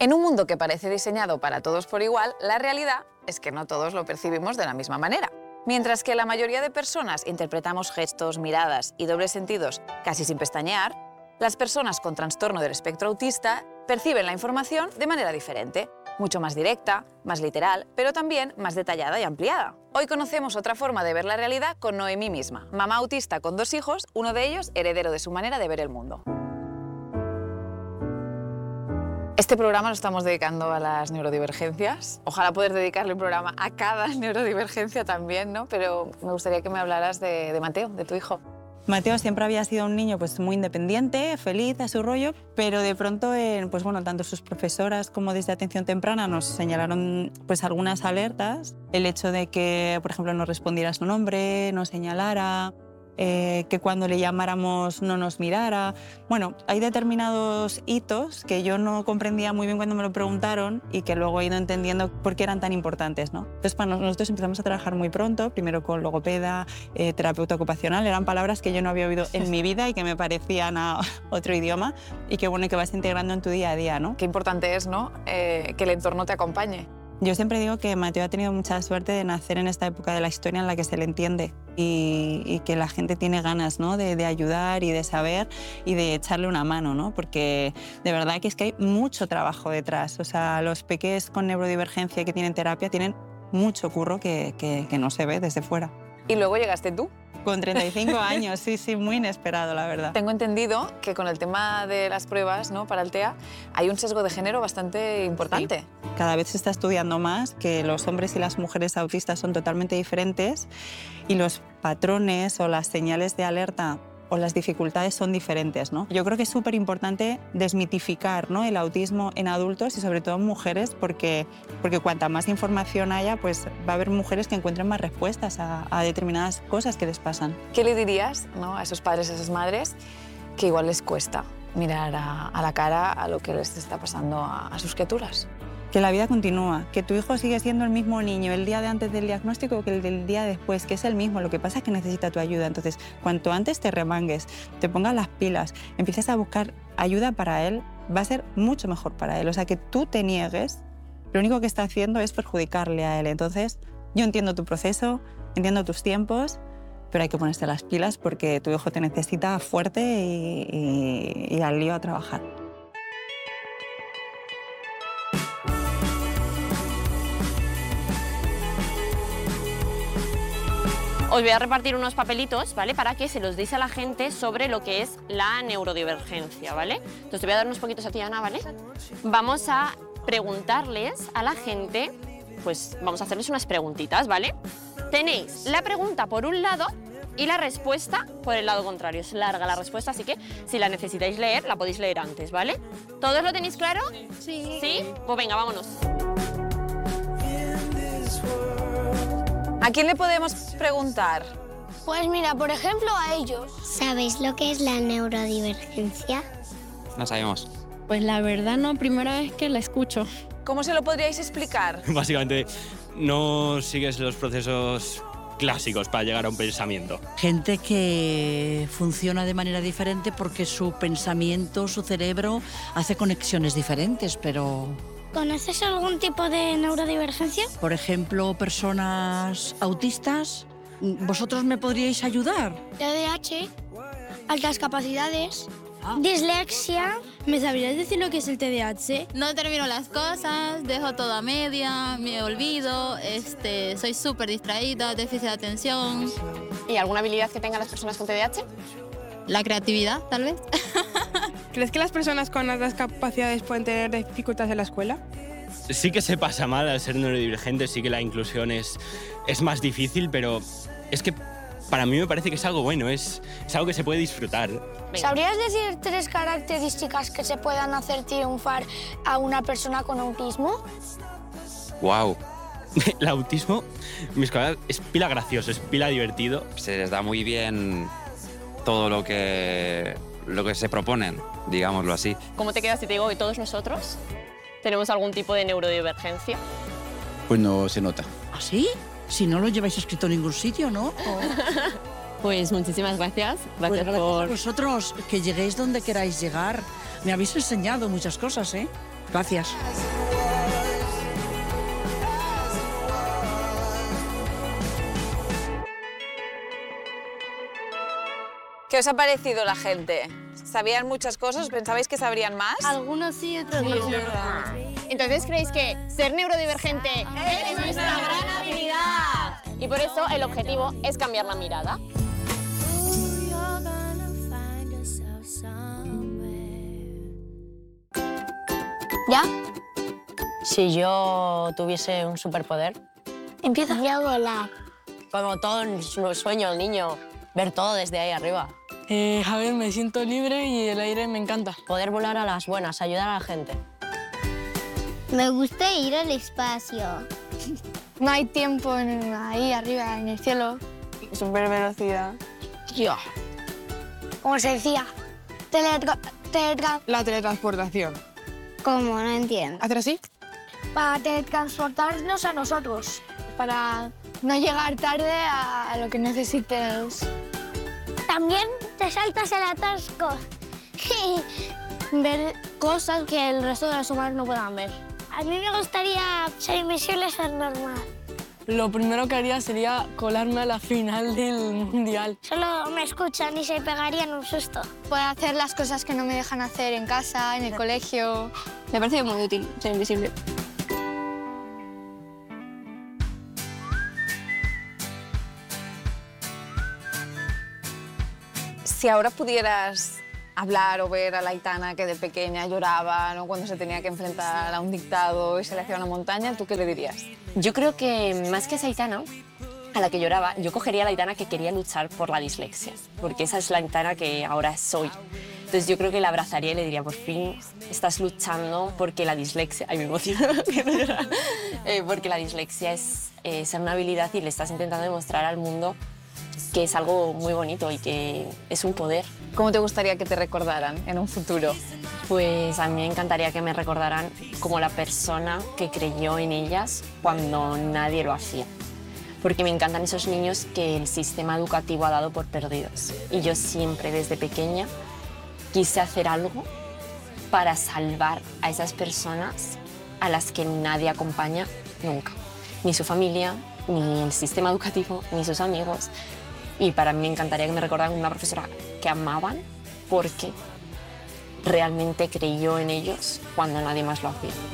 En un mundo que parece diseñado para todos por igual, la realidad es que no todos lo percibimos de la misma manera. Mientras que la mayoría de personas interpretamos gestos, miradas y dobles sentidos casi sin pestañear, las personas con trastorno del espectro autista perciben la información de manera diferente, mucho más directa, más literal, pero también más detallada y ampliada. Hoy conocemos otra forma de ver la realidad con Noemí misma, mamá autista con 2 hijos, uno de ellos heredero de su manera de ver el mundo. Este programa lo estamos dedicando a las neurodivergencias. Ojalá poder dedicarle un programa a cada neurodivergencia también, ¿no? Pero me gustaría que me hablaras de Mateo, de tu hijo. Mateo siempre había sido un niño pues, muy independiente, feliz a su rollo, pero de pronto pues, bueno, tanto sus profesoras como desde atención temprana nos señalaron pues, algunas alertas. El hecho de que, por ejemplo, no respondiera su nombre, no señalara, que cuando le llamáramos no nos mirara. Bueno, hay determinados hitos que yo no comprendía muy bien cuando me lo preguntaron y que luego he ido entendiendo por qué eran tan importantes, ¿no? Entonces, para nosotros empezamos a trabajar muy pronto, primero con logopeda, terapeuta ocupacional. Eran palabras que yo no había oído en mi vida y que me parecían a otro idioma y que, bueno, que vas integrando en tu día a día, ¿no? Qué importante es, ¿no? Que el entorno te acompañe. Yo siempre digo que Mateo ha tenido mucha suerte de nacer en esta época de la historia en la que se le entiende y que la gente tiene ganas, ¿no? de ayudar y de saber y de echarle una mano, ¿no? Porque de verdad que es que hay mucho trabajo detrás. O sea, los peques con neurodivergencia que tienen terapia tienen mucho curro que no se ve desde fuera. ¿Y luego llegaste tú? Con 35 años, sí, muy inesperado, la verdad. Tengo entendido que con el tema de las pruebas, ¿no? Para el TEA hay un sesgo de género bastante importante. Sí. Cada vez se está estudiando más que los hombres y las mujeres autistas son totalmente diferentes y los patrones o las señales de alerta o las dificultades son diferentes, ¿no? Yo creo que es súper importante desmitificar, ¿no? El autismo en adultos y sobre todo en mujeres porque cuanta más información haya, pues va a haber mujeres que encuentren más respuestas a determinadas cosas que les pasan. ¿Qué le dirías, ¿no? A esos padres, a esas madres, que igual les cuesta mirar a la cara a lo que les está pasando a sus criaturas? Que la vida continúa, que tu hijo sigue siendo el mismo niño el día de antes del diagnóstico que el del día después, que es el mismo, lo que pasa es que necesita tu ayuda. Entonces, cuanto antes te remangues, te pongas las pilas, empieces a buscar ayuda para él, va a ser mucho mejor para él. O sea, que tú te niegues, lo único que está haciendo es perjudicarle a él. Entonces, yo entiendo tu proceso, entiendo tus tiempos, pero hay que ponerse las pilas porque tu hijo te necesita fuerte y al lío a trabajar. Os voy a repartir unos papelitos, ¿vale? Para que se los deis a la gente sobre lo que es la neurodivergencia, ¿vale? Entonces te voy a dar unos poquitos a ti, Ana, ¿vale? Vamos a preguntarles a la gente, pues vamos a hacerles unas preguntitas, ¿vale? Tenéis la pregunta por un lado y la respuesta por el lado contrario. Es larga la respuesta, así que si la necesitáis leer, la podéis leer antes, ¿vale? ¿Todos lo tenéis claro? Sí. ¿Sí? Pues venga, vámonos. ¿A quién le podemos preguntar? Pues mira, por ejemplo, a ellos. ¿Sabéis lo que es la neurodivergencia? No sabemos. Pues la verdad no, primera vez que la escucho. ¿Cómo se lo podríais explicar? Básicamente, no sigues los procesos clásicos para llegar a un pensamiento. Gente que funciona de manera diferente porque su pensamiento, su cerebro hace conexiones diferentes, pero... ¿Conoces algún tipo de neurodivergencia? Por ejemplo, personas autistas. ¿Vosotros me podríais ayudar? TDAH, altas capacidades, Dislexia. ¿Me sabrías decir lo que es el TDAH? No termino las cosas, dejo todo a media, me olvido, soy súper distraída, déficit de atención. ¿Y alguna habilidad que tengan las personas con TDAH? La creatividad, tal vez. ¿Crees que las personas con altas capacidades pueden tener dificultades en la escuela? Sí que se pasa mal al ser neurodivergente, sí que la inclusión es más difícil, pero es que para mí me parece que es algo bueno, es algo que se puede disfrutar. ¿Sabrías decir 3 características que se puedan hacer triunfar a una persona con autismo? ¡Guau! El autismo, mis colegas, es pila gracioso, es pila divertido. Se les da muy bien todo lo que se proponen, digámoslo así. ¿Cómo te quedas si te digo que todos nosotros tenemos algún tipo de neurodivergencia? Pues no se nota. ¿Ah, sí? Si no lo lleváis escrito en ningún sitio, ¿no? Pues muchísimas gracias. Pues gracias a vosotros, que lleguéis donde queráis llegar. Me habéis enseñado muchas cosas, ¿eh? Gracias. ¿Qué os ha parecido la gente? ¿Sabían muchas cosas? ¿Pensabais que sabrían más? Algunos sí, otros no. Entonces, ¿creéis que ser neurodivergente es nuestra gran habilidad? Y por eso el objetivo es cambiar la mirada. ¿Ya? Si yo tuviese un superpoder, Empieza. Voy a volar. como todo en su sueño el niño, ver todo desde ahí arriba. A ver, me siento libre y el aire me encanta. Poder volar a las buenas, ayudar a la gente. Me gusta ir al espacio. No hay tiempo ahí arriba en el cielo. Super velocidad. Yo. Como se decía, La teletransportación. ¿Cómo? No entiendo. ¿Hacer así? para teletransportarnos a nosotros, para no llegar tarde a lo que necesites. También te saltas el atasco. Ver cosas que el resto de los humanos no puedan ver. A mí me gustaría ser invisible y ser normal. Lo primero que haría sería colarme a la final del mundial. Solo me escuchan y se pegarían un susto. Poder hacer las cosas que no me dejan hacer en casa, en el colegio. Me parece muy útil ser invisible. Si ahora pudieras hablar o ver a la Aitana que de pequeña lloraba, ¿no?, cuando se tenía que enfrentar a un dictado y se le hacía una montaña, ¿tú qué le dirías? Yo creo que más que esa Aitana a la que lloraba, yo cogería a la Aitana que quería luchar por la dislexia, porque esa es la Aitana que ahora soy. Entonces yo creo que la abrazaría y le diría, por fin estás luchando porque la dislexia... Ay, me emociona, porque la dislexia es ser una habilidad y le estás intentando demostrar al mundo que es algo muy bonito y que es un poder. ¿Cómo te gustaría que te recordaran en un futuro? Pues a mí me encantaría que me recordaran como la persona que creyó en ellas cuando nadie lo hacía. Porque me encantan esos niños que el sistema educativo ha dado por perdidos. Y yo siempre, desde pequeña, quise hacer algo para salvar a esas personas a las que nadie acompaña nunca. Ni su familia, ni el sistema educativo, ni sus amigos. Y para mí me encantaría que me recordaran una profesora que amaban porque realmente creyó en ellos cuando nadie más lo hacía.